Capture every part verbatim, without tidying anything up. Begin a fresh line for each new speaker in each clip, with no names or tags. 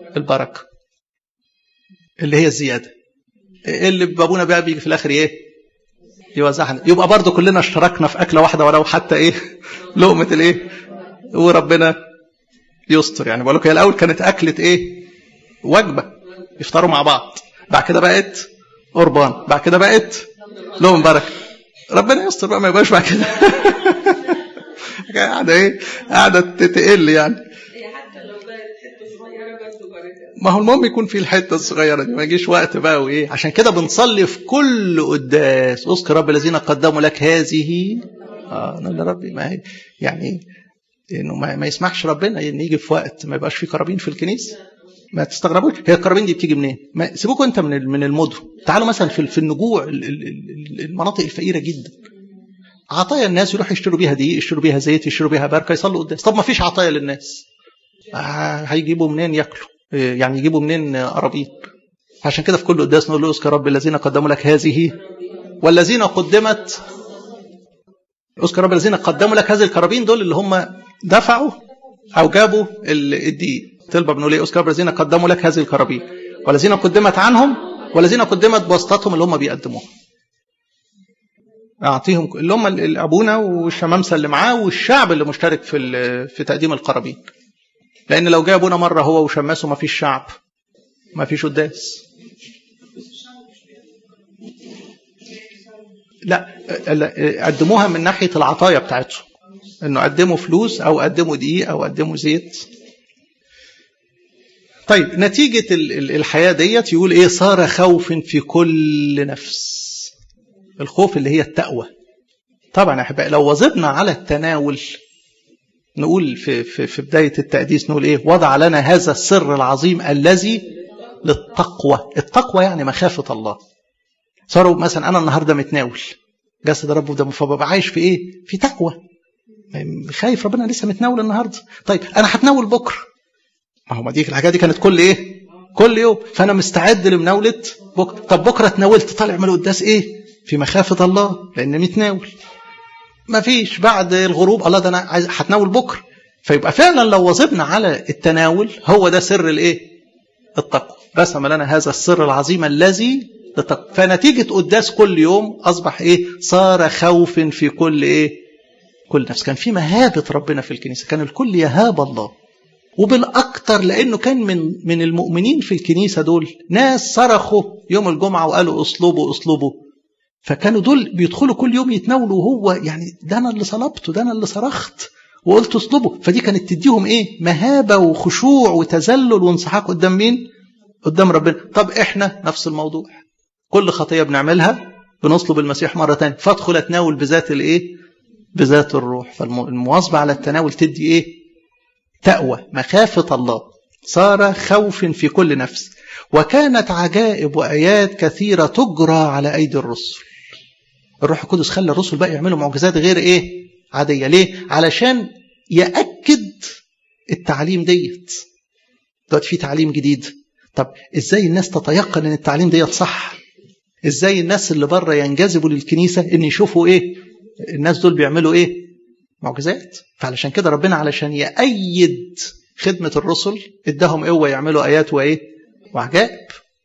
البركة اللي هي الزيادة اللي بابونا بقى بيجي في الآخر إيه يوزعها. يبقى برضو كلنا اشتركنا في أكلة واحدة ولو حتى إيه لقمة الإيه وربنا يستر. يعني بقول لك هي الأول كانت أكلة إيه وجبة يفطروا مع بعض، بعد كده بقت قربان، بعد كده بقت لهم بركة. ربنا يستر بقى ما يبقاش بعد كده قاعدة إيه قاعدة تتقل يعني. ما هو المهم يكون في الحته الصغيره دي ما يجيش وقت بقى وايه. عشان كده بنصلي في كل قداس اذكر رب الذين قدموا لك هذه اه انا ربي ما هي يعني انه ما, ما يسمحش ربنا ان يجي في وقت ما يبقاش في قرابين في الكنيسه. ما تستغربوش هي القرابين دي بتيجي منين؟ ما سيبوكوا انت من من المدن. تعالوا مثلا في في النجوع المناطق الفقيره جدا عطايا الناس يروحوا يشتروا بيها دقيق يشتروا بيها زيت يشتروا بيها بركه يصلوا قداس. طب ما فيش عطايا للناس آه هيجيبوا منين ياكلوا؟ يعني يجيبوا منين قرابين؟ عشان كده في كل قداس نقول له اذكر رب الذين قدموا لك هذه والذين قدمت. اذكر رب الذين قدموا لك هذه القرابين دول اللي هم دفعوا او جابوا الدقيق. طلبه بنقول ايه اذكر رب الذين قدموا لك هذه القرابين والذين قدمت عنهم والذين قدمت بواسطتهم اللي هم بيقدموها. اعطيهم اللي هم ابونا والشمامسه اللي معاه والشعب اللي مشترك في في تقديم القرابين. لأن لو جابونا مرة هو وشماسه ما فيش شعب ما فيش قداس. لا قدموها من ناحية العطايا بتاعتهم انه قدموا فلوس او قدموا دقيق او قدموا زيت. طيب نتيجة الحياة ديت يقول ايه صار خوف في كل نفس. الخوف اللي هي التقوى. طبعا يا احبائي لو وظبنا على التناول نقول في, في, في بداية التقديس نقول ايه وضع لنا هذا السر العظيم الذي للتقوى. التقوى يعني مخافة الله. صاروا مثلا انا النهاردة متناول جسد رب ودمه فببقى عايش في ايه في تقوى خايف ربنا لسه متناول النهاردة. طيب انا هتناول بكرة ما هو ما دي الحاجات دي كانت كل ايه كل يوم فانا مستعد لمناولة بكرة. طب بكرة تناولت طالع من القداس ايه في مخافة الله لان متناول. ما فيش بعد الغروب الله ده انا عايز هتناول بكره. فيبقى فعلا لو وظبنا على التناول هو ده سر الايه التقوى. رسم لنا هذا السر العظيم الذي للتقوى. فنتيجه قداس كل يوم اصبح ايه صار خوف في كل ايه كل نفس. كان في مهابه ربنا في الكنيسه كان الكل يهاب الله وبالاكثر لانه كان من من المؤمنين في الكنيسه دول ناس صرخوا يوم الجمعه وقالوا اصلبوا اصلبوا. فكانوا دول بيدخلوا كل يوم يتناولوا وهو يعني ده انا اللي صلبته ده انا اللي صرخت وقلت اصلبه. فدي كانت تديهم ايه مهابه وخشوع وتذلل وانسحاق قدام مين قدام ربنا. طب احنا نفس الموضوع كل خطيه بنعملها بنصلب المسيح مره ثانيه فادخل اتناول بذات الايه بذات الروح. فالمواظبه على التناول تدي ايه تقوى مخافه الله. صار خوف في كل نفس وكانت عجائب وايات كثيره تجرى على ايدي الرسل. الروح القدس خلى الرسل بقى يعملوا معجزات غير ايه عاديه. ليه؟ علشان ياكد التعليم ديت. دلوقتي في تعليم جديد. طب ازاي الناس تتيقن ان التعليم ديت صح؟ ازاي الناس اللي بره ينجذبوا للكنيسه ان يشوفوا ايه الناس دول بيعملوا ايه معجزات. فعلشان كده ربنا علشان يأيد خدمه الرسل اداهم قوه يعملوا ايات وايه وعجائب.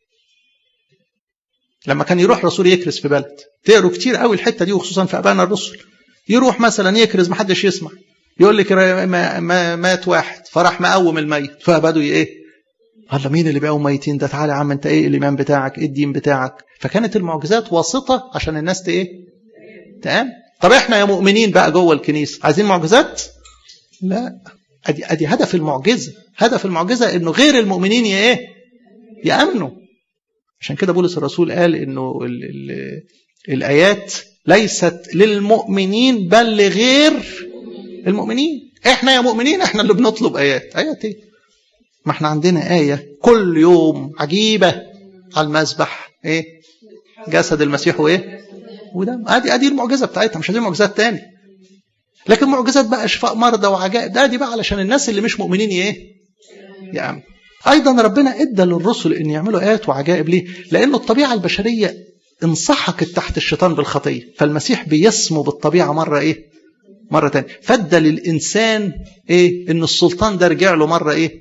لما كان يروح رسول يكرز في بلد تقروا كتير قوي الحته دي وخصوصا في ابائنا الرسل يروح مثلا يكرز محدش يسمع يقول لك ما ما مات واحد فراح مقوم الميت فبدوا ايه الله مين اللي بيقوم ميتين ده تعالى يا عم انت ايه الايمان بتاعك ايه الدين بتاعك. فكانت المعجزات واسطه عشان الناس ايه تمام. طب احنا يا مؤمنين بقى جوه الكنيسه عايزين معجزات؟ لا ادي ادي هدف المعجزه. هدف المعجزه انه غير المؤمنين ايه يامنوا. عشان كده بولس الرسول قال انه ال ال الايات ليست للمؤمنين بل لغير المؤمنين. احنا يا مؤمنين احنا اللي بنطلب ايات. ايات ايه؟ ما احنا عندنا ايه كل يوم عجيبه على المذبح ايه جسد المسيح وايه ودم. ادي ادي المعجزه بتاعتها مش هدي معجزات تاني. لكن معجزات بقى شفاء مرضى وعجائب ده دي بقى علشان الناس اللي مش مؤمنين ايه يا عم. ايضا ربنا ادى للرسل ان يعملوا ايات وعجائب. ليه؟ لانه الطبيعه البشريه انسحقت تحت الشيطان بالخطيه فالمسيح بيسمو بالطبيعه مره ايه مره ثانيه. فادى للانسان ايه ان السلطان ده رجع له مره ايه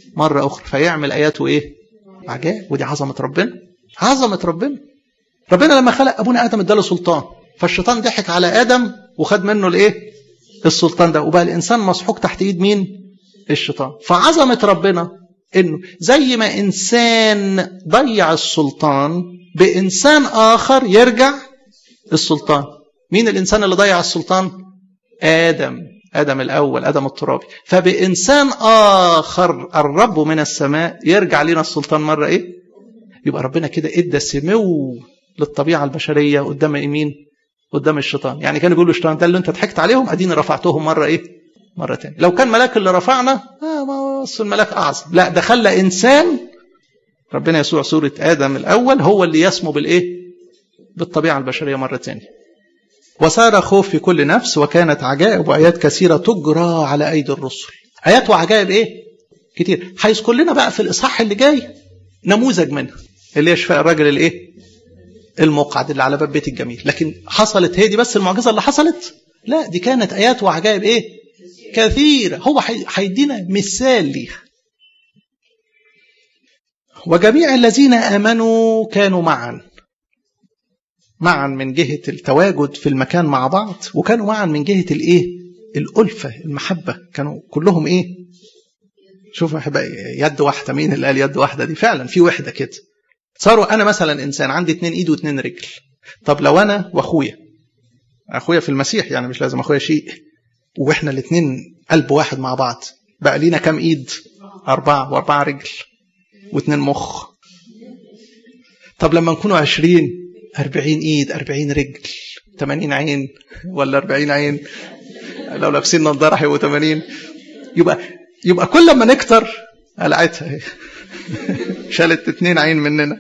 مرة أخرى فيعمل آياته إيه عجائب. ودي عظمة ربنا، عظمة ربنا. ربنا لما خلق أبونا آدم اداله سلطان، فالشيطان ضحك على آدم وخد منه الإيه السلطان ده، وبقى الإنسان مسحوق تحت إيد مين الشيطان. فعظمة ربنا إنه زي ما إنسان ضيع السلطان بإنسان آخر يرجع السلطان. مين الإنسان اللي ضيع السلطان؟ آدم، آدم الأول، آدم الترابي. فبإنسان آخر قربه من السماء يرجع لنا السلطان مرة إيه. يبقى ربنا كده إدى سمو للطبيعة البشرية قدام مين؟ قدام الشيطان. يعني كانوا بيقولوا الشيطان ده اللي انت ضحكت عليهم اديني رفعتهم مرة ايه مرة تانية. لو كان ملاك اللي رفعنا اه ما وصل الملاك اعظم. لا ده خلى انسان ربنا يسوع صورة آدم الأول هو اللي يسمو بالايه بالطبيعة البشرية مرة تانية. وصار خوف في كل نفس وكانت عجائب وآيات كثيرة تجرى على أيدي الرسل. آيات وعجائب ايه كتير. هيذكر لنا بقى في الإصحاح اللي جاي نموذج منها اللي هي شفاء الراجل الايه المقعد اللي على باب بيت الجميل. لكن حصلت هي دي بس المعجزة اللي حصلت؟ لا دي كانت آيات وعجائب ايه كثيرة. هو هيدينا مثال ليها. وجميع الذين آمنوا كانوا معا، معا من جهة التواجد في المكان مع بعض، وكانوا معا من جهة الايه الألفة المحبة. كانوا كلهم ايه شوفوا يد واحدة. مين اللي قال يد واحدة دي؟ فعلا في وحدة كده. صاروا أنا مثلا إنسان عندي اتنين إيد واتنين رجل. طب لو أنا وأخويا، أخويا في المسيح يعني مش لازم أخويا شيء، وإحنا الاتنين قلب واحد مع بعض، بقى لينا كم إيد؟ أربعة، وأربعة رجل واتنين مخ. طب لما نكونوا عشرين، أربعين إيد، أربعين رجل، تمانين عين ولا أربعين عين، لو لابسين نظارة هيبقوا تمانين. يبقى يبقى كل ما نكتر قلعتها شالت اتنين عين مننا.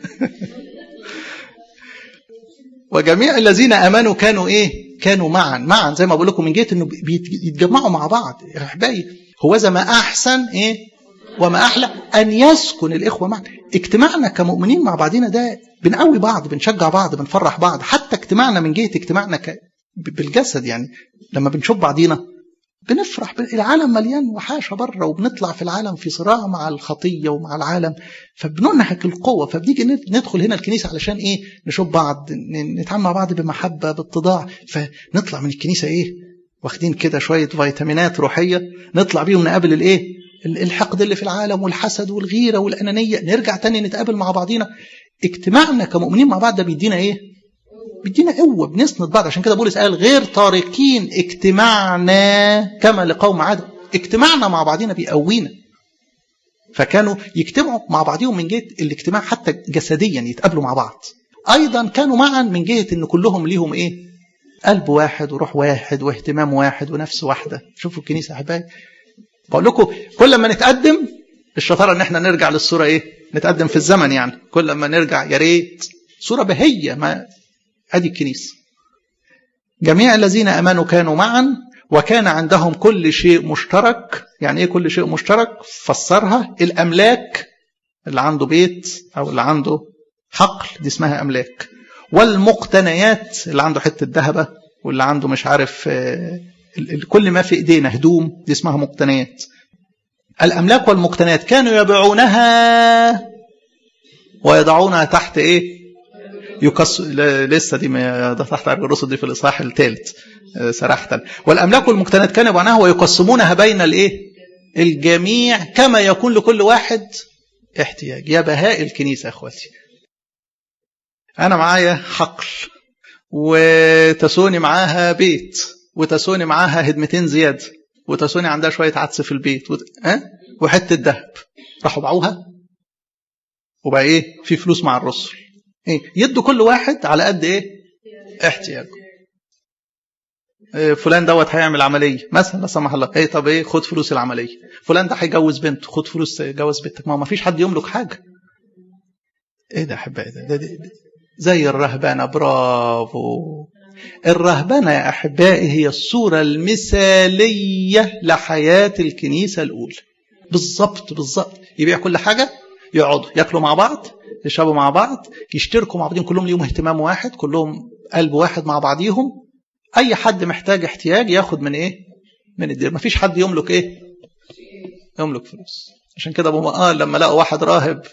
وجميع الذين امنوا كانوا ايه كانوا معا. معا زي ما بقول لكم من جهه انه بيتجمعوا مع بعض. يا احبائي هو ذا ما احسن ايه وما احلى ان يسكن الاخوه معا. اجتماعنا كمؤمنين مع بعضنا ده بنقوي بعض، بنشجع بعض، بنفرح بعض. حتى اجتماعنا من جهه اجتماعنا ك... بالجسد، يعني لما بنشوف بعضينا بنفرح. العالم مليان وحاشة بره، وبنطلع في العالم في صراع مع الخطية ومع العالم، فبننهك القوة. فبنيجي ندخل هنا الكنيسة علشان ايه نشوف بعض، نتعامل مع بعض بمحبة باتضاع. فنطلع من الكنيسة ايه واخدين كده شوية فيتامينات روحية، نطلع بيهم نقابل الايه الحقد اللي في العالم والحسد والغيرة والأنانية. نرجع تاني نتقابل مع بعضينا. اجتماعنا كمؤمنين مع بعض ده بيدينا ايه بيدينا قوة، بنسند بعض. عشان كده بولس قال غير تاركين اجتماعنا كما لقوم عاد. اجتماعنا مع بعضنا بيقوينا. فكانوا يجتمعوا مع بعضهم من جهة الاجتماع حتى جسديا، يتقابلوا مع بعض. ايضا كانوا معا من جهة ان كلهم ليهم ايه قلب واحد وروح واحد واهتمام واحد ونفس واحدة. شوفوا الكنيسة احبائي، بقول لكم كل ما نتقدم الشطارة ان احنا نرجع للصورة ايه نتقدم في الزمن. يعني كل ما نرجع يا ريت صورة بهية. ما هذه الكنيسة. جميع الذين امنوا كانوا معا وكان عندهم كل شيء مشترك. يعني ايه كل شيء مشترك؟ فسرها الاملاك. اللي عنده بيت او اللي عنده حقل دي اسمها املاك. والمقتنيات، اللي عنده حته ذهبه واللي عنده مش عارف كل ما في ايدينا هدوم دي اسمها مقتنيات. الاملاك والمقتنيات كانوا يبيعونها ويضعونها تحت ايه يكس... لسه دي ده تحت عرض الرسل دي في الاصحاح الثالث صراحه. والاملاك والمقتنيات كانوا يبيعونها ويقسمونها بين الايه الجميع كما يكون لكل واحد احتياج. يا بهاء الكنيسه اخواتي، انا معايا حقل وتسوني معاها بيت وتسوني معاها هدمتين زياده وتسوني عندها شويه عدس في البيت وت... أه؟ وحته ذهب. راحوا باعوها وبقى ايه في فلوس مع الرسل. إيه؟ يدوا كل واحد على قد ايه احتياجه. إيه فلان دوت هيعمل عمليه مثلا لا سمح الله، ايه طب ايه خد فلوس العمليه. فلان ده هيجوز بنته، خد فلوس جوز بنتك. ما ما فيش حد يملك حاجه. ايه ده احبائي ده, ده, ده, ده زي الرهبنه. برافو. الرهبنه يا احبائي هي الصوره المثاليه لحياه الكنيسه الاولى. بالظبط بالظبط. يبيع كل حاجه، يقعدوا ياكلوا مع بعض، يشربوا مع بعض، يشتركوا مع بعضهم، كلهم ليهم اهتمام واحد، كلهم قلب واحد مع بعضيهم. اي حد محتاج احتياج ياخد من ايه من الدير. ما فيش حد يملك ايه يملك فلوس. عشان كده ابو مقال لما لقى واحد راهب